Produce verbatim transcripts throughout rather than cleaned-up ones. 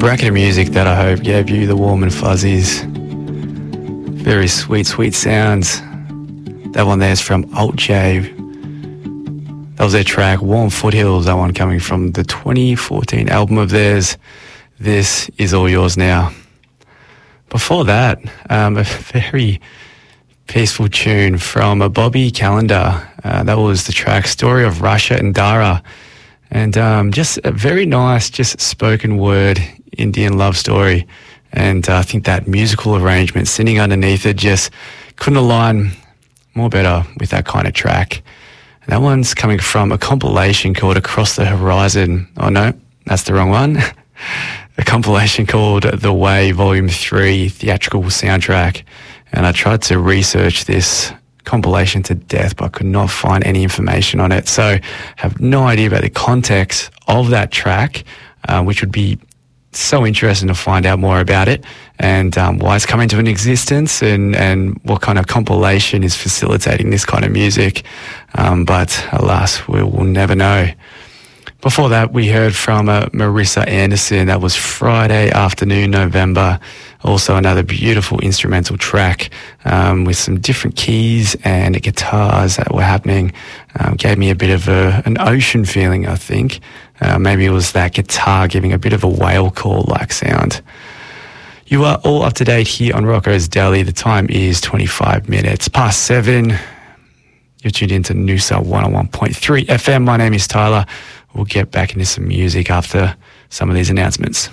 bracket of music that I hope gave you the warm and fuzzies. Very sweet, sweet sounds. That one there is from Alt J. That was their track, Warm Foothills, that one coming from the twenty fourteen album of theirs, This Is All Yours Now. Before that, um, a very peaceful tune from a Bobby Calendar. Uh, that was the track Story of Russia and Dara. And um, just a very nice, just spoken word Indian love story. And uh, I think that musical arrangement sitting underneath it just couldn't align more better with that kind of track. And that one's coming from a compilation called Across the Horizon. Oh no, that's the wrong one. A compilation called The Way Volume three Theatrical Soundtrack. And I tried to research this compilation to death, but could not find any information on it. So have no idea about the context of that track, uh, which would be so interesting to find out more about it and um, why it's come into an existence and, and what kind of compilation is facilitating this kind of music. Um, but alas, we will never know. Before that, we heard from uh, Marissa Anderson. That was Friday Afternoon, November. Also another beautiful instrumental track um, with some different keys and guitars that were happening. Um, gave me a bit of a, an ocean feeling, I think. Uh, maybe it was that guitar giving a bit of a whale call-like sound. You are all up to date here on Rocco's Deli. The time is twenty-five minutes past seven. You're tuned into Noosa one oh one point three F M. My name is Tyler. We'll get back into some music after some of these announcements.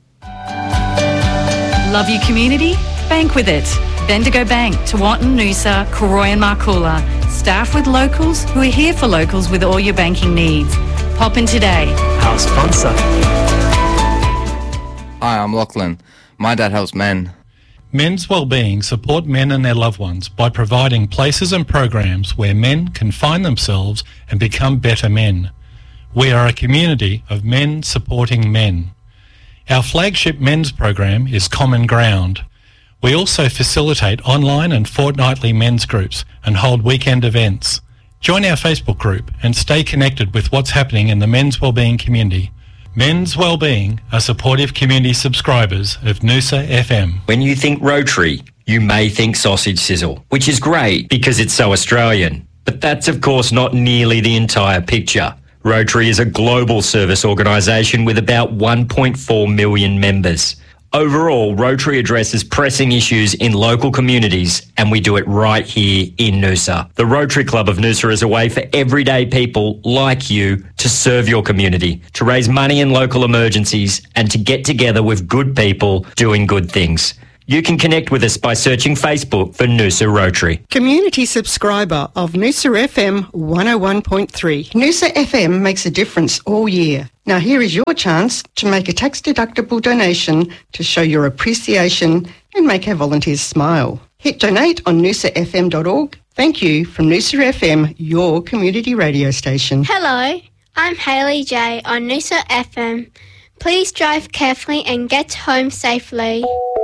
Love your community? Bank with it. Bendigo Bank, Tewantin, Noosa, Koroi and Marcoola. Staff with locals who are here for locals with all your banking needs. Pop in today. Our sponsor. Hi, I'm Lachlan. My dad helps men. Men's Wellbeing support men and their loved ones by providing places and programs where men can find themselves and become better men. We are a community of men supporting men. Our flagship men's program is Common Ground. We also facilitate online and fortnightly men's groups and hold weekend events. Join our Facebook group and stay connected with what's happening in the men's wellbeing community. Men's Wellbeing are supportive community subscribers of Noosa F M. When you think Rotary, you may think sausage sizzle, which is great because it's so Australian. But that's of course not nearly the entire picture. Rotary is a global service organisation with about one point four million members. Overall, Rotary addresses pressing issues in local communities, and we do it right here in Noosa. The Rotary Club of Noosa is a way for everyday people like you to serve your community, to raise money in local emergencies, and to get together with good people doing good things. You can connect with us by searching Facebook for Noosa Rotary. Community subscriber of Noosa F M one oh one point three. Noosa F M makes a difference all year. Now here is your chance to make a tax-deductible donation to show your appreciation and make our volunteers smile. Hit donate on noosa f m dot org. Thank you from Noosa F M, your community radio station. Hello, I'm Hayley J on Noosa F M. Please drive carefully and get home safely.